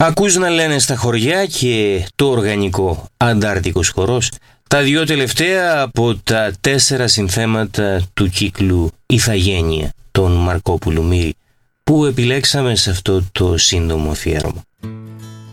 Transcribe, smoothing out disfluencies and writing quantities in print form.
Ακούς να λένε στα χωριά και το οργανικό Αντάρτικος χορός τα δυο τελευταία από τα 4 συνθέματα του κύκλου Ιθαγένεια των Μαρκόπουλου Μύρη που επιλέξαμε σε αυτό το σύντομο αφιέρωμα.